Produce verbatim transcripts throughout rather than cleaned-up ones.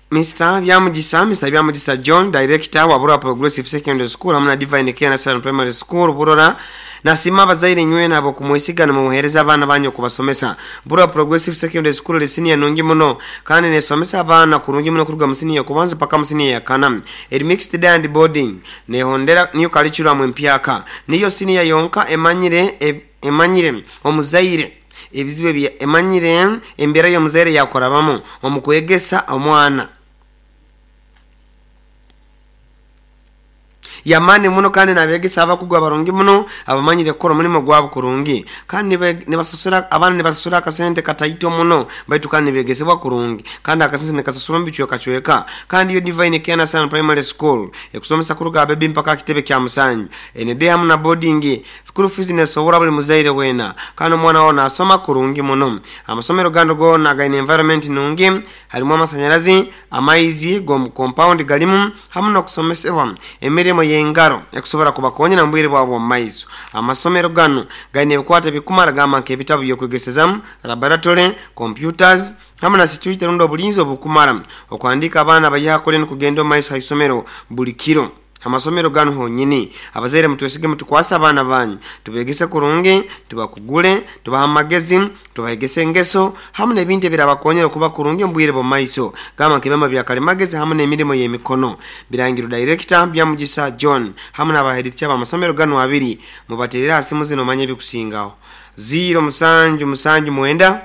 Mister Byamugisa Mister Byamugisa John, Director wa Burora Progressive Secondary School hamuna Divine Care National Primary School Burora, nasima abazaire nywe nabo kumwesigana mu muhereza abana banyo kubasomesa. Burora Progressive Secondary School lesiniya nungi muno kandi nesomesa abana kurungi muno kuruga musiniya kubanza paka musiniya ya kana. Eri mixed day and boarding ne hondera niyo curriculum empyaka. Niyo siniya yonka emanyire e, emanyire omuzaire ebizibe bya emanyire embera yo muzaire yakorabamo omukwegesa omwana yamani muno kandi nabegesa abakugwa barungi muno abamanyire koro mulimo gwabo kurungi kandi ne basasura abana ne basasura akasente kataito muno baitu kandi begesebwa kurungi kandi akasente ne kasasura mbicho kachweka kandi yo Divine Care National Primary School ekusomesa kuruga baby mpaka kitebe kya musanyi ene de hamuna boarding school fees ne sowora buli muzaire wena kandi mwana wona asoma kurungi muno amasomero gando go na gaine environment nungi harimo amasanyarazi amaizi go compound galimu hamuna kusomesebwa emirimo engaro ekusobora kubakonya na mbwire bwabo maizo amasomero gano gaine bikwata bikumara gama nke bitabu yokugesezamu laboratory computers hamuna situite rundo bulinzo obukumara okwandika abana bayakole n'okugenda maizo haisomero buli kiro amasomero gano honyini abazaire mutwesige mutukwasa abana banyu tubegese kurungi tubakugule tubaha magezi tubahegese ngeso hamuna ebintu birabakonyera kuba kurungi mbwire bo maiso gama kibama byakale magezi hamuna emirimo y'emikono birangiro Director Byamugisa John hamuna abahericha amasomero gano abiri mubaterera asimu zino manye bikusingaho zero musanju musanju mwenda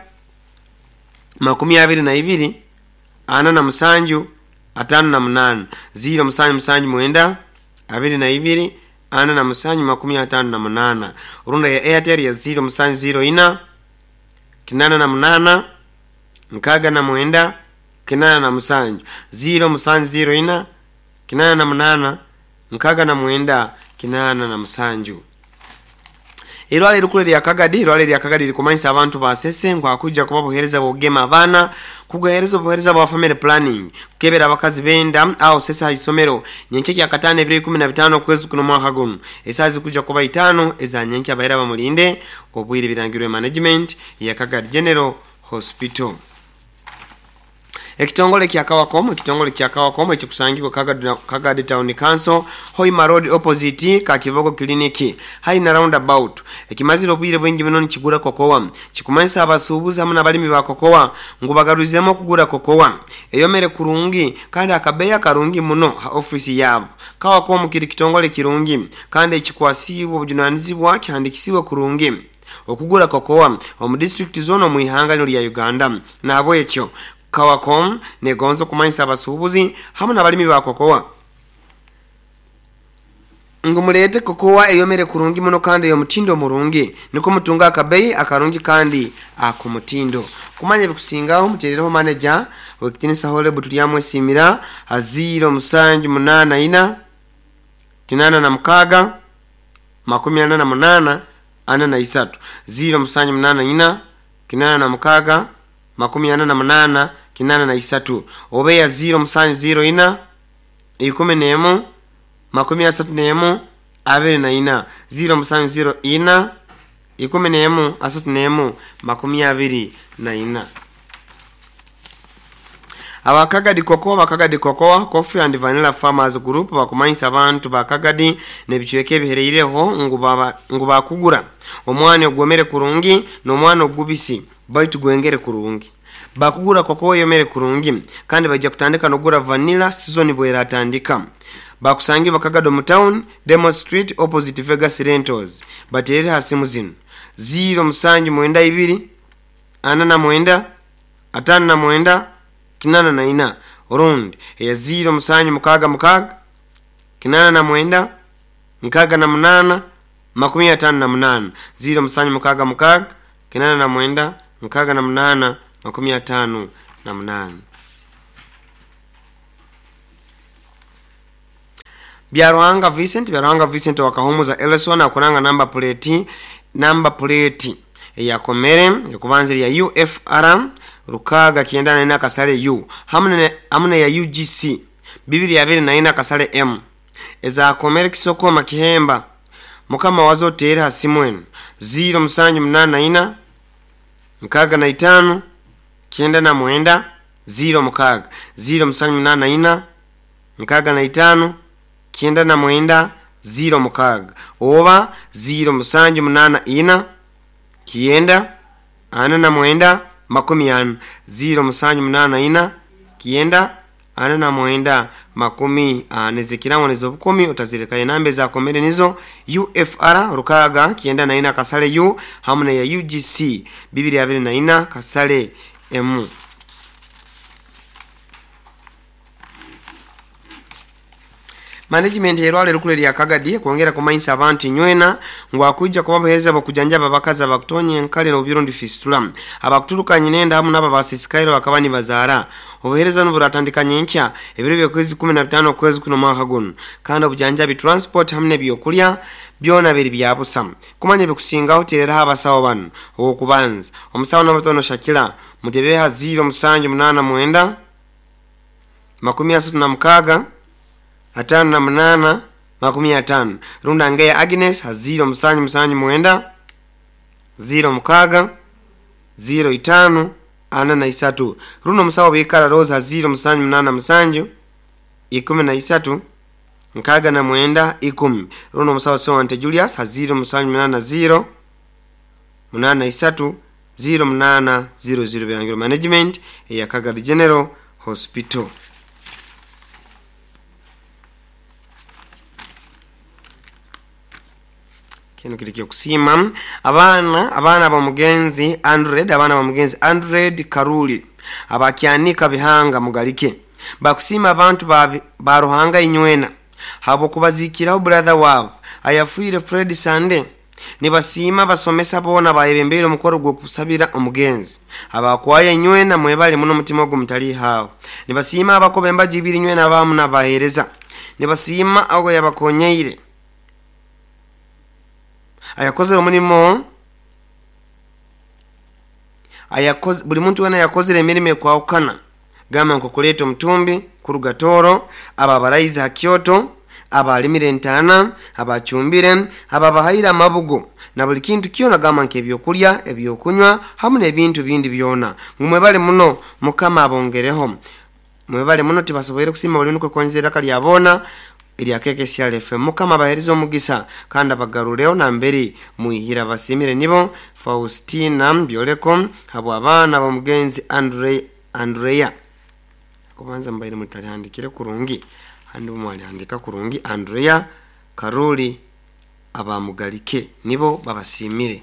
makumi abiri na ibiri ana na musanju atano na munana zero musanju musanju mwenda abiri na ibiri ana na musanju makumi atano na munana urunda ya Airtel ya zero musanju zero ina kinana na munana nkaga na mwenda kinana na musanju zero musanju zero ina kinana na munana nkaga na mwenda kinana na musanju. Irwale rukule ya Kagadi irwale ya Kagadi likumanisa abantu basese ngwa kuja kubabohereza bogema abana kugahereza bohereza ba family planning kebera abakazi benda au sesa isomero nyenke ya katane biri kumi na bitano kwezi kuno mwaka guno esazi kuja kuba itano eza nyenke abaira bamulinde obwire birangirwe management ya Kagadi General Hospital. Ekitongole kya Kawakomo ekitongole kya Kawakomo ekikusangibwa Kagadi Kagadi Town Council Hoima Road opposite ka Kivogo Clinic haina roundabout ekimaziro bwire bwengi bino nikigura kokowa kikumanisa abasubuza hamuna balimi ba kokowa ngubagaruzemo kugura kokowa eyomere kurungi kandi akabeya karungi muno ha office yabo Kawakomo kiri kitongole kirungi kandi ekikwasibo obujunanizibwa kyandikisiwe kurungi okugura kokowa omu district zone mu ihangano lya Uganda nabo ekyo Kawakom ne gonzo kumanyisa abasubuzi hamuna balimi ba kokowa ngumulete kokowa eyomere kurungi muno kandi yo mutindo murungi niko mutunga akabeyi akarungi kandi akumutindo kumanya bikusingaho muterereho manager wekitinisa hole butuliyamwe simira aziro musanju munana ina kinana na mkaga makumi ana na munana ana na isatu ziro musanju munana ina kinana na mkaga makumi ana na munana kinana na isatu obeya zero musanju zero ina ikumi nemo makumi asatu nemo abiri na ina zero musanju zero ina ikumi nemo asatu nemo makumi abiri na ina. Abakagadi Cocoa bakagadi Cocoa Coffee and Vanilla Farmers Group bakumanyisa abantu bakagadi nebichweke bihereireho nguba nguba kugura omwana ogwomere kurungi no mwana ogubisi baitu gwengere kurungi bakugura Cocoa yomere kurungi kandi bajja kutandika nogura vanilla season bwera atandika bakusangi bakagado mu town Demo Street opposite Vegas Rentals baterere hasimu zino zero musanju mwenda ibiri ana na mwenda atano na mwenda kinana na ina round ya zero musanju mukaga mukaga kinana na mwenda nkaga na munana makumi atano na munana zero musanju mukaga mukaga kinana na mwenda nkaga na munana makumi atano na munana. Byaruhanga Vincent Byaruhanga Vincent wakahumuza L S one akunanga number plate number plate ya komere yakubanzira ya U F R rukaga kiendana na kasale U hamne hamne ya U G C bibiri ya bibiri na ina kasale M eza komere kisoko makihemba mukama wazotera hasimwen zero musanju munana ina nkaga na itano kienda na mwenda zero mukaaga zero musanju munana ina nkaaga na itaano kenda na mwenda zero mukaaga oba zero musanju munana ina kienda ana na mwenda makumi ana zero musanju munana ina kienda ana na mwenda makumi ane zikiramu nizo bukumi utazirekaye nambe za komere nizo U F R rukaga kienda na ina kasale U hamuna ya U G C bibiri ya bili na ina kasale M. Management yerwale rukuleli ya Kagadi kuongera kumainsa abantu nywena ngwakuja kwa babuheza bakujanja babakaza bakutonye nkale na ubirundi fistula abakutuluka nyinenda hamu naba basisikairo bakabani bazara obuhereza n'uburatandikanye nkya ebiro byo kwezi kumi na bitano kwezi kuno mwaka guno kandi obujanja bi transport hamne byokulya byona biri byabusa kumanye bikusinga hotelera habasawo bano okubanza omusawo n'abatono Shakira muterere ha zero musanju munana mwenda makumi asatu na mukaaga atano na munana makumi atano runda ngeya Agnes ha zero musanju musanju mwenda zero mukaaga zero itano ana na isatu runo musawo bikara Rose ha zero musanju munana musanju ikumi na isatu nkaaga na mwenda ikumi runo musawo Sewante Julius ha zero musanju munana zero munana isatu zero munana zero zero Birangiro Management ya Kagadi General Hospital. Kino kirikyo kusima abana abana ba mugenzi Andred abana ba mugenzi Andred Karuli abakyanika bihanga mugalike bakusima abantu ba Ruhanga inywena habo kubazikiraho brother wabo ayafuire Fred Sande nibasima basomesa bona bayebembere mukoro gwo kusabira umugenzi abakwaye inywena mwebale muno mutima gwo mutali hawo nibasima abakobemba jibiri inywena abamu nabahereza nibasima ago yabakonyeire ayakoze umurimo ayakoze buli muntu wana yakoze emirime kwa ukana gama nko kuleta mutumbi kurugatoro ababaraiza hakyoto abalimire ntana abachumbire ababahira mabugo na buli kintu kiona gama nke byokulya ebyokunywa hamwe nebintu bindi byona ngumwe bale muno mukama abongereho mwe bale muno tibasobere kusima buli nuko konzera kali abona ili akeke siya F M mukama baherizo mugisa kanda bagarureo na mberi muihira basimire nibo Faustina Mbioleko habo abana ba mugenzi Andre Andrea kubanza mbaire mutali handikire kurungi handi umwali handika kurungi Andrea Karoli abamugalike nibo babasimire.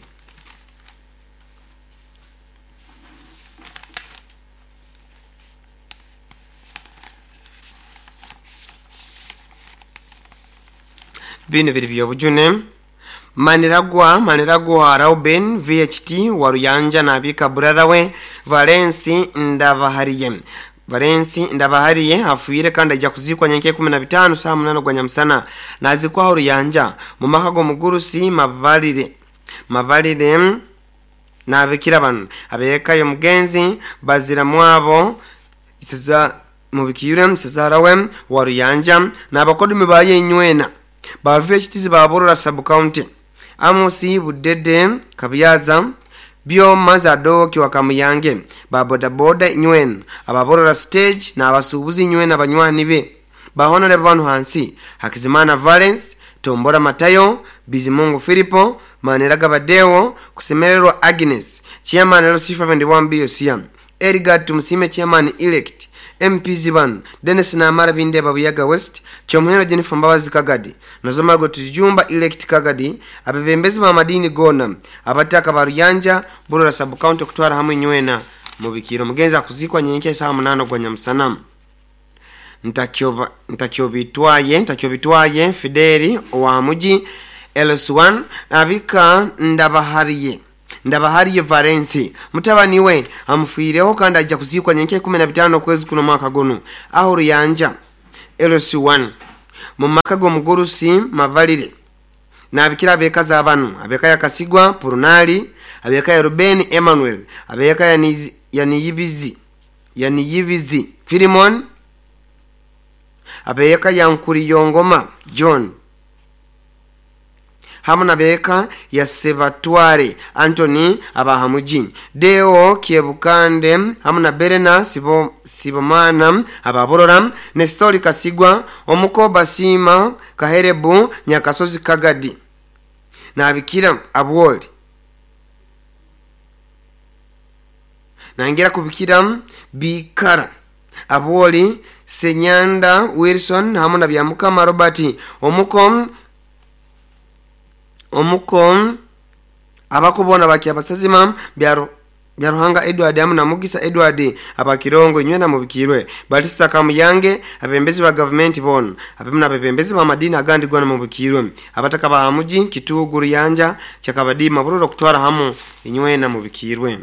Bine biri byobujune Maniragwa Maniragwa Rauben V H T waruyanja nabika brother we Valence ndabahariye Valence ndabahariye afuire kandi ajya kuzikwa nyenke kumi na bitano saa munana gwa nyamsana nazikwa horuyanja mu makago mugurusi mavalire mavalire nabikira bano abeka yo mugenzi bazira mwabo isiza mubikire msazara we waruyanja nabakodumi baye inywena ba V H T baborora sub county Amosi Budede Kabyaza Bio Mazado kiwakamuyange ba boda boda nywen ababorora stage na abasubuzi nywen abanywani be ba honore bantu hansi Hakizimana Valence Tombora Matayo Bizimungu Filipo Maniraga Badewo kusemererwa Agnes chairman Lucifer twenty one B O C M Edgar Tumusime chairman elect M P Ziban Dennis na Amara Binde Babuyaga West Chomhero Jennifer Mbabazi Kagadi Nozomago Tujumba elect Kagadi abebembezi ba madini gona abataka baruyanja burura sub county kutwara hamwe nywena mubikiro mugenza kuzikwa nyenke saa munano gwa nyamsanamu ntakyoba ntakyobitwaye ntakyobitwaye Fideli wa muji L S one abika ndabahariye ndabahariye Valence mutabani we amufireho kandi ajya kuzikwa nyenke kumi na bitano kwezi kuno mwaka gono aho ruyanja L S one mu makago mugurusi mavalire nabikira beka za abantu abeka yakasigwa Purnali abeka ya Ruben Emmanuel abeka ya nizi ya niyibizi ya niyibizi Filimon abeka ya Nkuri Yongoma John hamuna beka ya Sebatware Anthony abahamuji Deo Kiebukande hamuna Berena Sibo Sibomana ababorora Nestori Kasigwa omuko Basima Kaherebu Nyakasozi Kagadi na abikira abwoli nangira kubikira bikara abwoli Senyanda Wilson hamuna byamukama Robert omuko omuko abakubona baki abasazima byaro byaruhanga Edward hamuna Mugisa Edward abakirongo nywena mu bikirwe Batista Kamuyange abembezi ba government bon abemuna bebembezi ba madina agandi gwana mu bikirwe abataka ba muji kituguru yanja cyakabadi mabururo kutwara hamu inywena mu bikirwe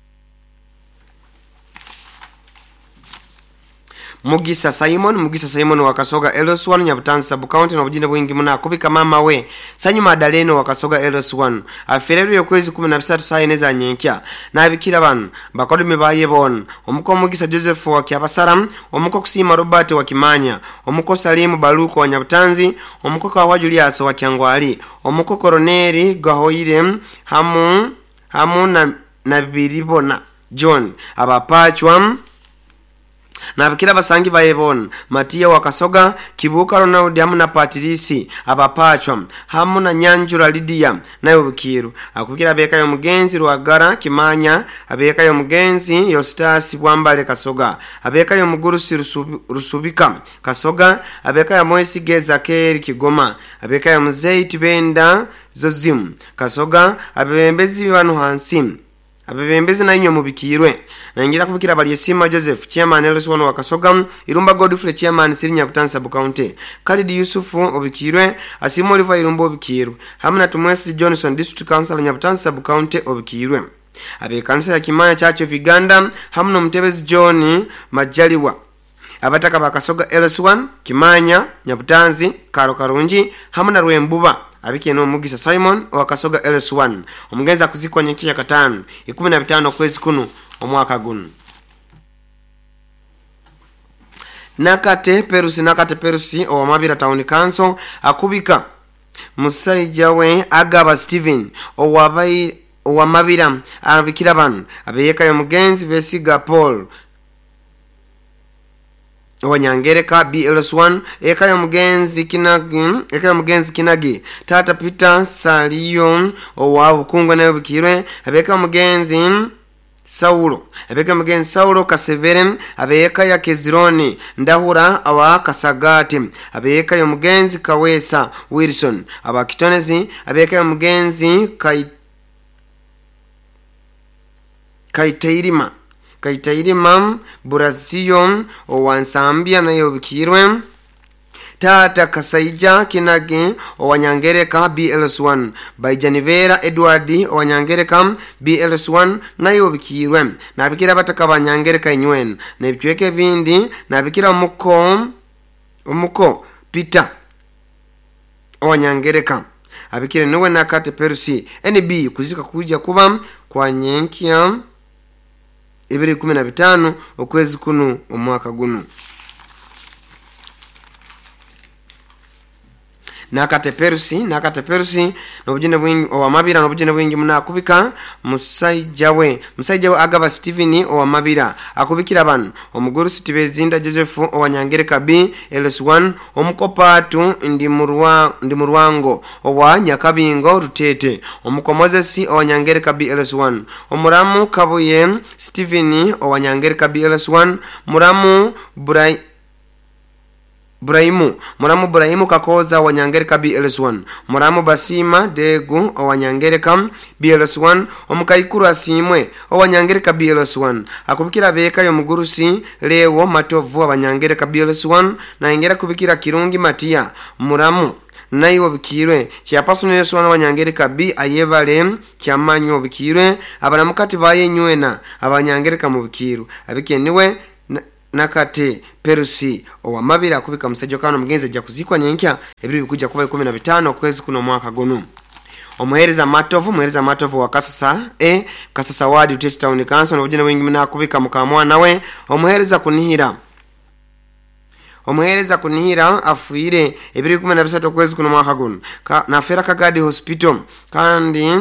Mugisa Simon Mugisa Simon wakasoga L S one Nyabutansi sub county na bujine bwingi muna kubika mama we sanyu madaleno wakasoga L S one aferero yokwezi kumi na bisatu sayeneza nyenkya na abikira banu bakodi mebaye bon omuko Mugisa Joseph wa Kyabasara omuko Kusima Robert wa Kimanya omuko Salimu Baluko wa Nyabutanzi omuko Kwa Julius wa Kyangwali omuko Koroneri Gahoire hamu hamu na nabiribona John abapachwa na abikira basangi bayebon Matia wakasoga Kibuka Ronald hamuna Patrisi abapachwa hamuna Nyanjura Lydia nayo bukiru akubikira beka yo mugenzi Rwagara Kimanya abeka yo mugenzi Yostasi Bwambale Kasoga abeka yo mugurusi Rusubi, Rusubika Kasoga abeka ya Moisi Geza Keri Kigoma abeka ya Muzeiti Benda Zozim Kasoga abembezi banu hansi abebembezi na inyo mubikirwe na ingira kubikira bali Yesima Joseph chairman L S one wakasoga Irumba Godfrey chairman Sirinya Butansi sub county Khalid Yusufu obikirwe Asimo Oliver Irumba obikirwe hamuna Tumwesi Johnson district council Nyabutansi sub county obikirwe abe kanisa ya Kimaya Church of Uganda hamuna Mtebezi John Majaliwa abataka bakasoga L S one Kimanya Nyabutansi Karo Karunji hamuna Rwembuba abike no Mugisa Simon wakasoga L S one omugenza kuzikwa nyekiya katano ikumi na bitano kwezi kunu omwaka guno nakate perusi nakate perusi o Mabira Town Council akubika Musaija we Agaba Steven o wabai o Mabira abikira ban abeyeka yo mugenzi Besiga Paul Wanyangereka B L S one eka ya mugenzi Kinagi eka ya mugenzi Kinagi Tata Peter Salion owa bukungwa nayo bikirwe abeka mugenzi Saulo abeka mugenzi Saulo Kasevere abeka ya Kezironi Ndahura awa Kasagati abeka ya mugenzi Kawesa Wilson abakitonezi abeka ya mugenzi Kai Kaitairima Kaitairima Burazion owansambia nayo bikirwe Tata Kasaija Kinagi owanyangereka B L S one Baijanivera Edward owanyangereka B L S one nayo bikirwe nabikira bataka banyangereka inywen nebitweke bindi nabikira muko umuko Peter owanyangereka abikire nowe nakate Percy N B kuzika kuja kuba kwa nyenkia ibiri kumi na bitano okwezi kunu omwaka guno nakate Percy nakate Percy nobujine bwingi owa Mabira nobujine bwingi muna kubika Musaijawe Musaijawe Agaba Steven owa Mabira akubikira ban omuguru Sitibezinda Joseph owa Nyangereka B L S one omukopatu ndi murwa ndi murwango owa Nyakabingo Rutete omukomozesi owa Nyangereka B L S one omuramu Kabuye Steven owa Nyangereka B L S one muramu Burai Buraimu muramu Buraimu Kakoza wa Nyangereka B L S one muramu Basima Degu wa Nyangereka B L S one omukaikuru Asimwe wa Nyangereka B L S one akubikira beka yo mugurusi Lewo Matovu wa Nyangereka B L S one na ingera kubikira Kirungi Matia muramu naiwo bikirwe kyapasunire swana wa Nyangereka B ayebale kyamanyo bikirwe abanamukati baye nywena abanyangereka mu bikiru abikeniwe nakate Percy owa Mabira kubika Musajja kana mugenzi ajja kuzikwa nyenkya ebiri bikuja kuba kumi na bitano kwezi kuno mwaka gono omuhereza Matovu muhereza Matovu wa Kasasa e Kasasa wadi Utete Town Council nobujine wingi mna kubika mukamwa nawe omuhereza kunihira omuhereza kunihira afuire ebiri kumi na bisatu okwezi kuno mwaka guno nafera Kagadi Hospital kandi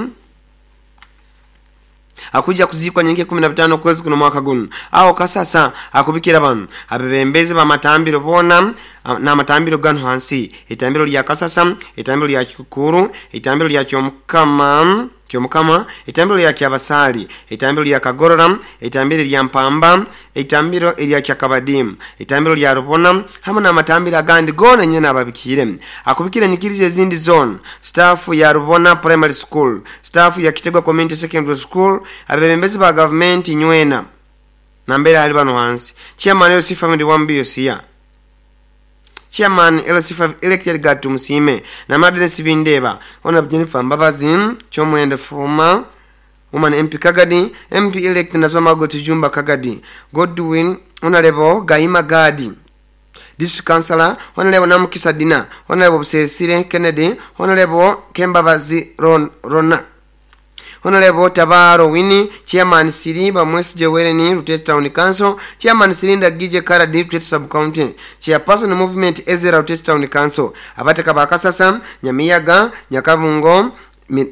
akuja kuzikwa nyingi kumi na bitano kwezi kuno mwaka guno aho kasasa akubikira bano abebembeze ba matambiro bona na matambiro gano hansi itambiro lya kasasa itambiro lya kikukuru itambiro lya kyomukama kyomukama itambiro lya kyabasali itambiro lya kagorora itambiro lya mpamba itambiro lya kyakabadimu itambiro lya rubona hamwe na matambiro agandi gona nyene ababikire akubikire nikirize ezindi zone staff ya Rubona Primary School staff ya Kitegwa Community Secondary School abebembezi ba government nywena nambere ali bano hansi chairman L C family wambiyo siya chairman L C five elected Gatu Musime na Madene Sibindeba ona Jennifer Mbabazin chomwende former woman M P Kagadi M P elect Nazoma Gotijumba Kagadi Godwin Honorable Gaima Gadi District Councillor Honorable Namukisa Dina Honorable Cecile Kennedy Honorable Kembabazi Ron, Rona Honorable Tabaro Winnie Chairman Siriba Mwesje Wereni Rutete Town Council Chairman Silinda Gije Karadi Rutete Sub County Chairperson Movement Ezra Rutete Town Council Abateka Bakasasa Nyamiyaga Nyakabungo mi...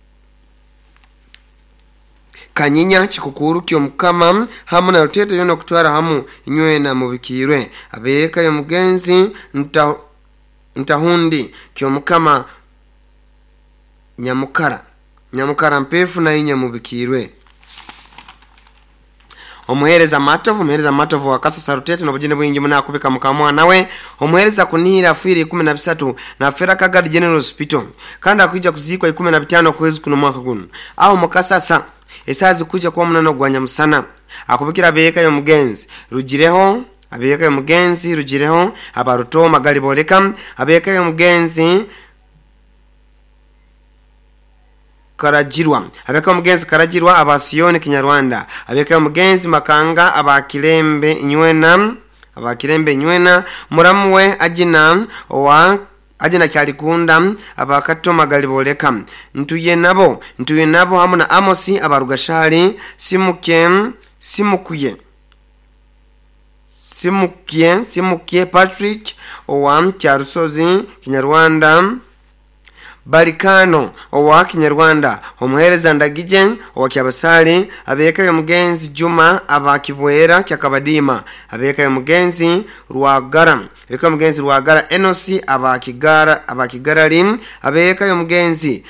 Kanyinya Chikukuru Kyomukama hamu na Rutete yono kutwara hamu inywena mubikirwe abeka yo mugenzi nta ntahundi Kyomukama Nyamukara Nyamukara mpefu na inya mubikirwe omuhereza matovu omuhereza matovu wakasasa Rutete nobujine bwingi muna kubika mukamwa nawe omuhereza kunihira afiri kumi na bisatu na fera Kagadi General Hospital kandi akujja kuzikwa kumi na bitano kwezi kuno mwaka guno aho mukasasa esazi kuja kwa munano gwanya musana akubikira beka yo mugenzi rugireho abeka yo mugenzi rugireho abaruto magali boleka abeka yo mugenzi Karajirwa abeka mugenzi Karajirwa abasiyoni Kinyarwanda abeka mugenzi Makanga abakilembe nywena abakilembe nywena muramuwe ajina wa ajina kyalikunda abakato magaliboleka ntuye nabo ntuye nabo hamuna Amosi abarugashali simuke simukuye simukie simukie Patrick owa Kyarusozi Kinyarwanda Barikano owa Kinyarwanda omuhereza Ndagije owa Kyabasali abeka yo mugenzi Juma abakibwera kyakabadima abeka yo mugenzi Rwagara abeka yo mugenzi Rwagara Enosi abakigara abakigaralin abeka yo mugenzi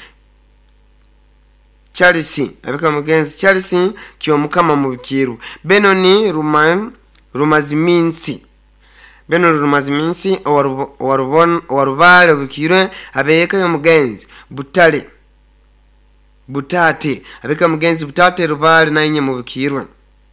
Chelsea abeka yo mugenzi Chelsea kyomukama mu bikiru Benoni Ruman Rumaziminsi Beno Rumaziminsi owarubon owarubale bukire abeka yo mugenzi Butale Butate abeka mugenzi Butate rubale na inye mu bukirwe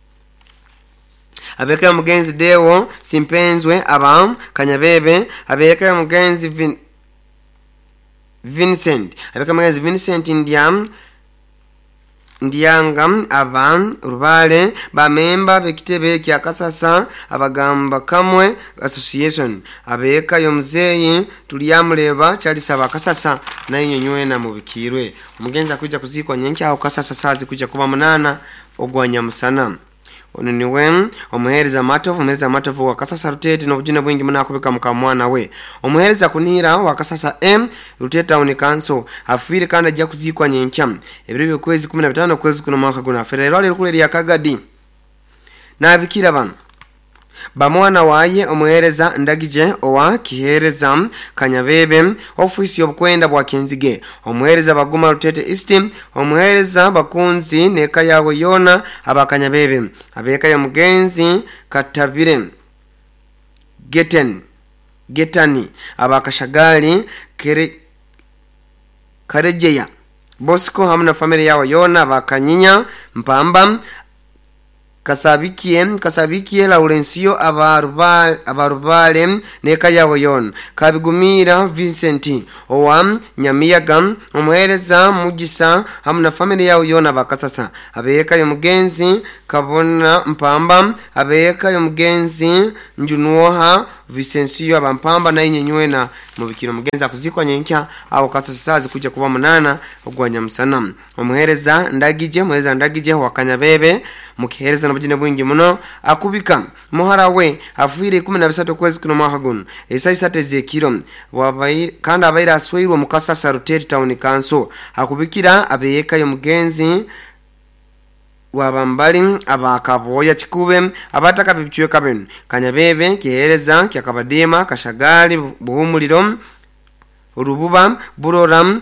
abeka yo mugenzi Dewo Simpenzwe abam Kanyabebe abeka yo mugenzi Vin... Vincent abeka mugenzi Vincent Ndiam Ndiyanga aban rubale ba memba bekitebe kya kasasa abagamba kamwe association abeka yo muzeyi tuliyamuleba cyali saba kasasa na inyenywena mu bikirwe umugenza kuja kuzikwa nyenki aho kasasa sazi kuja kuba munana ogwanya musana oneniwe omuhereza matovu omuhereza matovu wakasasa Rutete nobujine bwingi munakubika mukamwana we omuhereza kunira wakasasa M Rutete Town Council afire kandi ajja kuzikwa nyenkya ebiri kwezi kumi na bitano kwezi kuno mwaka guna ferero ali kule ya Kagadi nabikira bano bamwana waye omuhereza Ndagije owa Kihereza Kanyabebe ofisi yobukwenda bwa Kenzige omuhereza baguma Rutete East omuhereza bakunzi neka yawo yona abakanyabebe abeka ya mugenzi Katabire Geten Getani abakashagali kere Karejeya Bosco hamna family yawo yona abakanyinya Mpamba Kasabikie Kasabikie Laurencio abarubale abarubale neka yawo yon kabigumira Vincent owa Nyamiyaga omuhereza Mugisa hamuna family yawo yona bakasasa abeka yo mugenzi Kabona Mpamba abeka yo mugenzi Njunuoha Vicencio abampamba na inyenywena mubikiro mugenza kuzikwa nyenkya aho kasasazi kujja kuba munana ogwanya musana. Omuhereza ndagije muhereza ndagije wakanya bebe mukihereza nabujine bwingi muno akubika muhara we afuire kumi na bisatu kwezi kuno mwaka guno esa isate zekiro wabayi kandi abayira aswirwa mukasa Saruteri Town Council akubikira abeyeka yo mugenzi wabambali abakaboya kikube abataka bibichwe kabenu kanyabebe kihereza kyakabadema kashagali buhumuliro urububa buroram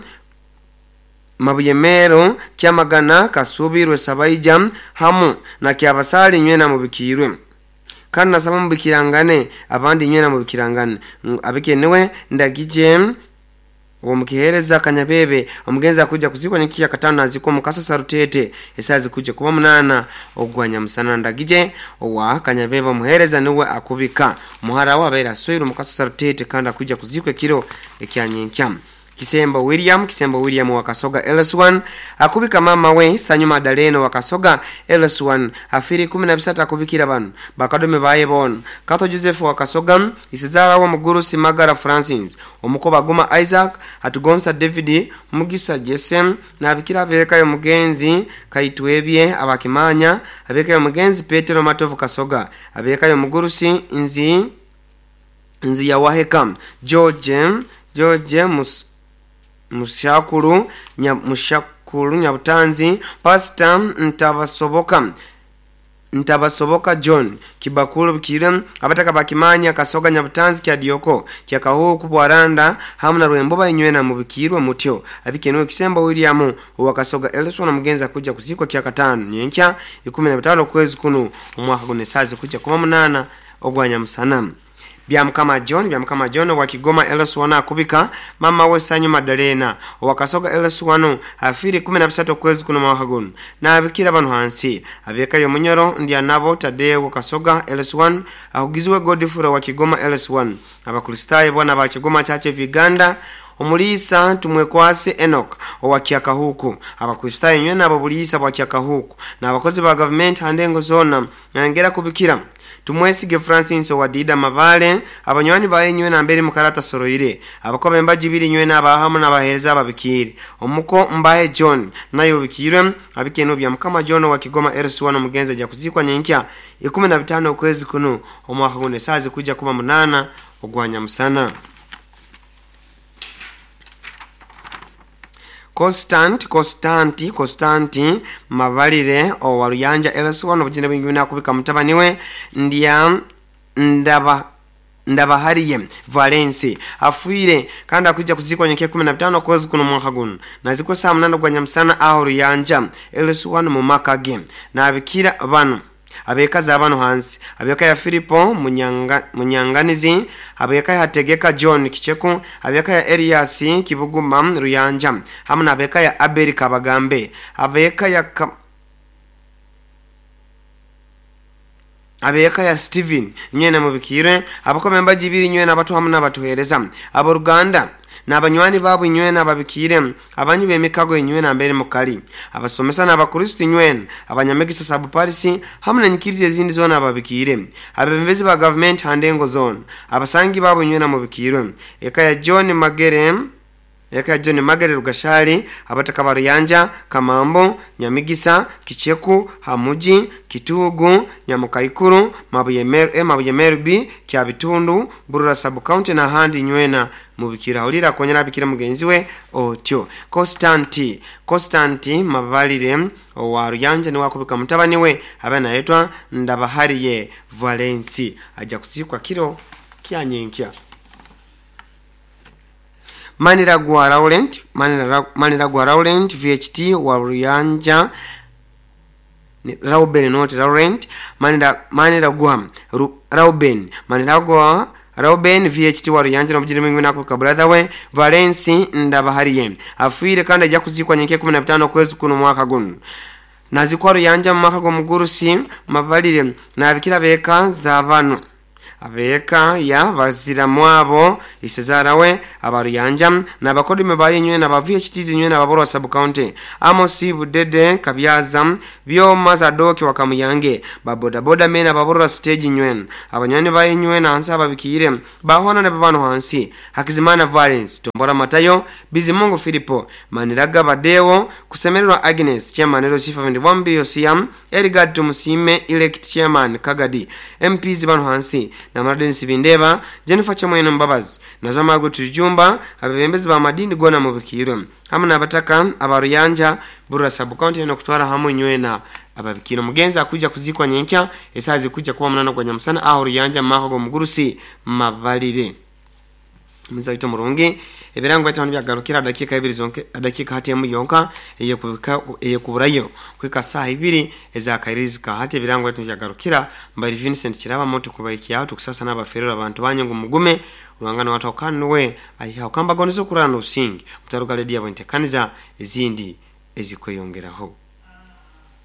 mabuyemero kyamagana kasubirwe sabayija hamu na kyabasali nywena mubikirwe kandi nasaba mubikirangane abandi nywena mubikirangane abikenewe ndagije uwo mukihereza kanyabebe omugenza kujja kuzikwa nikiya katano aziko mukasa Sarutete esazi kujja kuba munana ogwanya musana ndagije owa kanyabebe muhereza niwe akubika muhara wabera soiro mukasa Sarutete kandi akujja kuzikwa kiro ekyanyenkyam. Kisemba William Kisemba William wakasoga L S one akubika mama we Sanyu Madaleno wakasoga L S one afiri kumi na bisatu akubikira banu bakadome baye bon Kato Joseph wakasoga isizara wa muguru Simagara Francis omukoba Goma Isaac atugonsa David Mugisa Jesem na abikira beka yo mugenzi kayitwebye abakimanya abeka yo mugenzi Petero Matovu kasoga abeka yo muguru si inzi inzi ya wahekam George George mus Mushakuru nya mushakuru nyabutanzi Pastor ntabasoboka ntabasoboka John kibakuru bikire abataka bakimanya kasoga nyabutanzi kya dioko kya kaho kubwaranda hamuna rwembo bayinywena mu bikirwe mutyo abikenwe Kisemba William wakasoga Elson mugenza kujja kuzikwa kya katano nyenkya kumi na bitano kwezi kuno umwaka gune sazi kujja kuba munana ogwanya musana. Byamkama John byamkama John wa Kigoma L S one akubika mama we Sanyu Madalena wakasoga L S one afiri kumi na bisatu kwezi kuno mwaka guno na abikira banu hansi abeka yo munyoro ndi anabo Tade wakasoga L S one ahugizwe Godfrey wa Kigoma L S one abakristaye bwana ba Kigoma chache Viganda omulisa tumwekwase Enoch owakyaka huku abakristaye nywena ababulisa bwakyaka huku na abakozi ba government handengo zona ngera kubikira tumwesige Francis wadida mabale abanywani baye nywena mbere mukarata soroire abakobe mbaji biri nywena abahamu nabahereza ababikiri omuko mbaye John nayo bikirwe abikeno byamkama John wa Kigoma L S one mugenza ja kuzikwa nyenkya kumi na bitano kwezi kuno omwaka gune sazi kujja kuba munana ogwanya musana. Constant Constanti Constanti mavalire o waruyanja L S one obujine bwingina akubika mutabaniwe ndiya ndaba ndabahariye Valence afuire kandi akujja kuzikwa nyeke kumi na bitano kwezi kuno mwaka guno naziko saa munana gwanya musana aho ruyanja L S one mu makage na abikira bano abeka zabano hansi abeka ya Filipo munyanga munyanganizi abeka ya Tegeka John Kicheku abeka ya Elias Kibuguma Ruyanja hamuna abeka ya Abeli Kabagambe abeka ya ka... abeka ya Steven nyene mubikire abakome mbaji biri nyene abatu hamuna batuhereza abo Ruganda nabanywani babu nywena ababikire abanyu bemikago nywena mbere mukali abasomesa n'abakristo nywena abanyamegisa sabu parisi hamuna nyikirize zindi zona ababikire abembezi ba government handengo zone abasangi babu nywena mubikire eka ya John Magere eka John Magere Rugashari abataka baruyanja Kamambo Nyamigisa Kicheku Hamuji Kitugu Nyamukaikuru Mabuyemeru e Mabuyemeru B kya bitundu Burura sub county na handi nywena mubikira ulira konyera bikira mugenzi we otyo Constanti Constanti mavalire wa Ruyanja ni wakubika mutabani we abana yetwa ndabahariye Valence aja kusikwa kiro kyanyenkya. Manira gwa Laurent Manira Manira gwa Laurent V H T wa Ruyanja Rauben not Laurent Manira Manira gwa Rauben Manira gwa Rauben V H T wa Ruyanja no mujire mwingine nako brother we Valence ndabahariye afuire kandi ajya kuzikwa nyeke kumi na bitano kwezi kuno mwaka guno nazikwa Ruyanja mu mwaka go mugurusi mavalire na abikira beka zabano abeka ya bazira mwabo isezarawe abaruyanja n'abakodime bayenywe n'abavuye kitizi nywe n'ababoro sub county Amosi Budede Kabyaza byo mazadoki wakamuyange baboda boda mena baboro stage nywen abanyane bayenywe nansi ababikire bahona ne babano hansi Hakizimana Valence Tombora Matayo Bizimungu Filipo Maniraga Badewo kusemererwa Agnes chairman ero sifa vendibwambi yosiyam Erigard Tumusime elect chairman Kagadi M Ps bano hansi na Marden Sibindeba Jennifer Chamwene Mbabaz na Zamago Tujumba abebembezi ba madini gona mu bikiro hamwe nabataka abaruyanja Burura sub county no kutwara hamwe nywena ababikiro mugenza kuja kuzikwa nyenkya esazi kuja kuba munana kwa nyamusana aho ruyanja mahogo mugurusi mabalire muzayito murungi ebirango bitano byagarukira dakika ibiri zonke dakika hati ya muyonka eye kubika eye kuburayo kwika saa ibiri ezakarizika hati ebirango bitano byagarukira mbari Vincent Kiraba moto kubayiki yaho tukusasa n'abaferero abantu banyango mugume urangana watu kanwe ayiha kamba gonizo kurana usingi mutaruga ledi yabo ntekaniza izindi ezikweyongeraho.